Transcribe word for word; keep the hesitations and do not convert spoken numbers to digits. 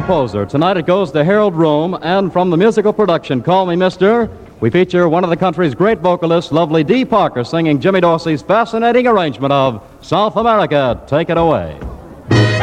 composer. Tonight it goes to Harold Rome, and from the musical production, Call Me Mister, we feature one of the country's great vocalists, lovely Dee Parker, singing Jimmy Dorsey's fascinating arrangement of South America, Take It Away.